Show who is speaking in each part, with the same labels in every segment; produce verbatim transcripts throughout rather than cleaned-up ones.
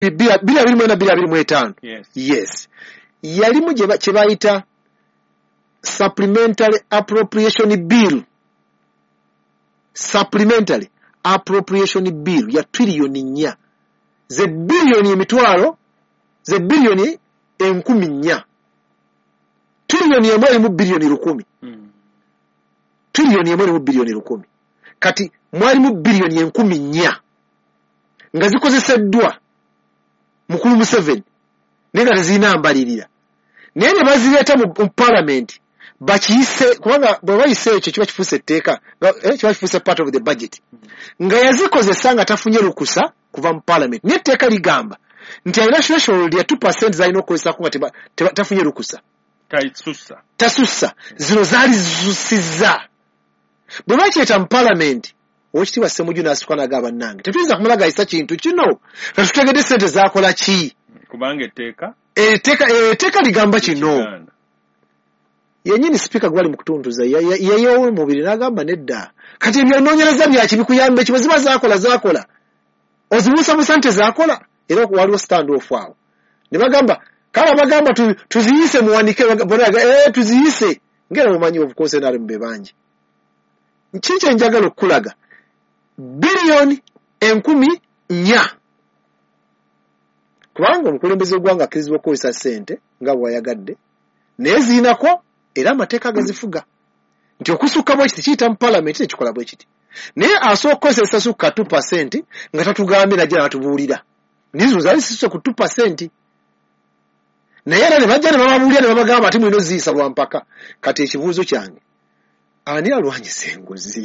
Speaker 1: bila bila bili mwena bila bili mwetano.
Speaker 2: Yes.
Speaker 1: Yes. Yalimu je bayita supplementary appropriation bill. Supplementary appropriation bill ya trilioni nnya. Ze bilioni emitwalo, ze bilioni enkumi nnya. Trilioni emwe mu bilioni lukumi.
Speaker 2: Mm.
Speaker 1: Trilioni emwe mu bilioni lukumi. Kati mwali mu bilioni enkumi nnya. Nga zikozeseddwa mukulu Museveni nenga tezina mbalirira. Naye ne bazireeta mu parliament bakiyise kubanga bwe bayise ekyo kiba kifuse etteeka eh kiba kifuse part of the budget. Nga yazikozesa nga tafunye lukusa kuva mu parliament. Ne etteeka ligamba nti alina threshold ya two percent zalina okukozesa ku nga tafunye lukusa.
Speaker 2: Taisusa.
Speaker 1: Tasusa. Zino zaali zisizza. Bwe bakyeta mu parliament Ochitiwa Ssemujju n'asukana agaba nange. Tetuyinza kumulaga isa kintu kino. Katutegedde sente zakola ki?
Speaker 2: Kubanga etteeka.
Speaker 1: Etteeka etteeka ligamba kino. Yennyini speaker gwali mu kutuntuza yayowe mubiri n'agamba nedda. Kati ebyanoonyereza bya kibi kuyamba ekibo ziba zakola zakola. Ozibuusa mu sente zakola era waliwo stand off awo. Ne bagamba kala bagamba tu, tuziyise muwanike bonaga eh tuziyise ngera mumanyi obukonse nali mbe banji. Nkinche njagala okulaga bilioni enkumi nnya. Kubanga omukulembeze gwanga akirizibwa okukozesa sente nga bwayagadde neziinako era amateeka agazifuga nti okusukka bwe kiti kiyita mu parliament ekikola bwe kiti naye asooka okukozesa sukka two percent nga tatugambye najja n'atubuulira nizo zaali sisuse ku two percent naye era ne bajja ne bababuulira ne babagamba ati mwino ziisa lwa mpaka. Kati ekibuuzo kyange ani alwanyisa enguzi?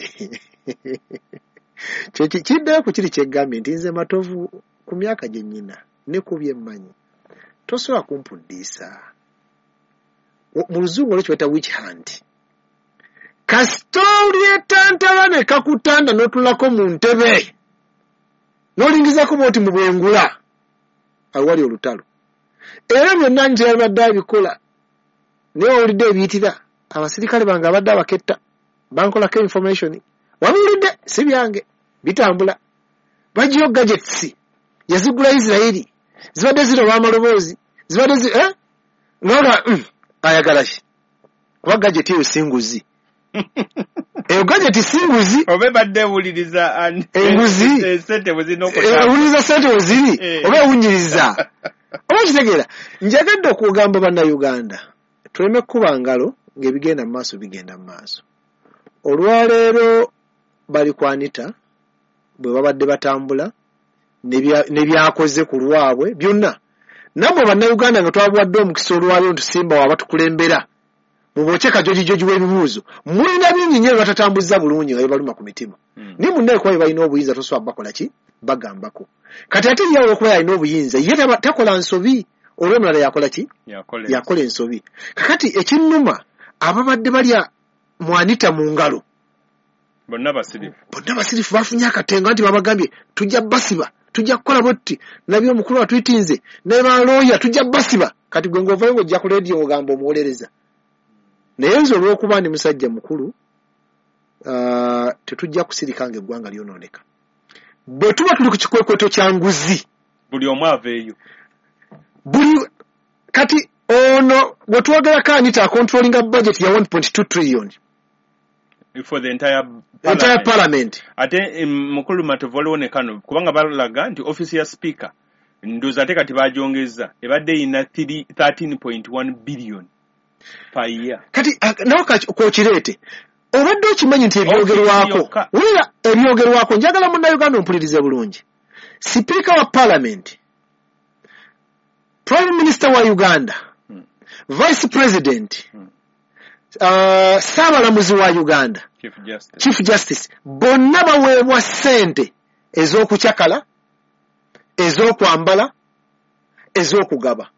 Speaker 1: Kyeki kiddayo ku kiri kyegambye nti nze matovu ku myaka gye nnyina ne ku bye mmanyi tosobola kumpuddiisa. Mu luzungu olwo kibaita witch hunt. Kasita olyetantala ne kakutanda n'otulako mu ntebe n'olingizako bw'oti mu bwengula awali olutalo. Era byonna nti abadde abikola naye owulidde ebiyitira abasirikale bange abadde abaketta bankolako information wabuulidde si byange bitambula. Bagiyo gadgets yazigula Israeli zibadde ziroba amaloboozi zibadde zi eh nola mm, ayagala ki kuba gadget eyo singuzi. Eyo gadget singuzi
Speaker 2: obe badde wuliriza
Speaker 1: enguzi
Speaker 2: sente buzino okutamba
Speaker 1: ewuliriza sente weziri obe wunyiriza oba kitegeera. Njagadde okugamba banna Uganda tuleme kuba ngalo ng'ebigenda mu maaso bigenda mu maaso. Olwaleero bali kwanita bwe babadde batambula ne byakoze ku lwabwe byonna. Namwe bannayuganda nga twabuwadde omukisa olwaleero ntusimba waba tukulembera muboche kajoji joji w'ebibuuzo mulina bingi nnyo batatambuza bulungi nga baluma ku mitima. Mm. Ni munne kwa balina obuyinza toswa bakola ki bagambako. Kati ate yawo okuba yalina obuyinza ye takola nsobi olw'omulala yakola ki yakola ensobi. Kakati ekinnuma ababadde balya mwanita mu ngalo
Speaker 2: bonna basirifu
Speaker 1: bonna basirifu bafunye akatenga nti babagambye tujja basiba tujja kukola botti nabyo omukulu atwitinze ne baloya tujja basiba. Kati gwe ngovayo ng'ojja ku radio ogamba omuwolereza. Naye nze olw'okuba ndi musajja mukulu uh, tetujja kusirikanga eggwanga lyonooneka. Bwe tuba tuli ku kikwekweto kya nguzi
Speaker 2: buli omu aveeyo
Speaker 1: buli kati ono bwe twogerako Anita controlling a budget ya one point two trillion
Speaker 2: for the entire
Speaker 1: parliament. Entire parliament.
Speaker 2: Ate mukulu Matovu olwonekano kubanga balaga nti office ya speaker ndoza ate kati bajongeza ebadde ina thirteen point one billion per year.
Speaker 1: Kati uh, nawo ko kirete obadde okimanyi nti ebyogerwako wulira ebyogerwako njagala munna Uganda ompulirize bulungi. Speaker wa parliament, Prime Minister wa Uganda, hmm. Vice President, hmm. uh, Saabalamuzi wa Uganda,
Speaker 2: Chief Justice,
Speaker 1: Chief Justice bonna baweebwa ssente ez'okukyakala, ez'okwambala, ez'okugaba.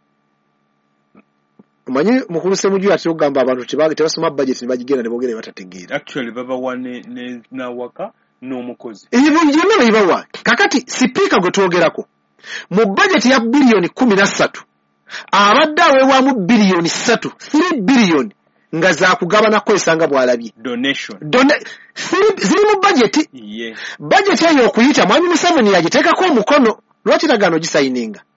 Speaker 1: Manyi mukulu Ssemujju ati ogamba abantu tebasoma budget ne bagigenda ne boogera batategeera.
Speaker 2: Actually baba wane ne nawaka n'omukozi.
Speaker 1: Ebyo byonna bibawa. Kakati speaker gwe twogerako mu budget ya bilioni kumi na ssatu abadde aweebwamu bilioni ssatu three billion nga za kugabana kwesanga bwalabye
Speaker 2: donation
Speaker 1: Dona ziri mu budget.
Speaker 2: Yes.
Speaker 1: Budget eyo okuyita mwami Museveni yagiteekako omukono lwaki tagaano gisayininga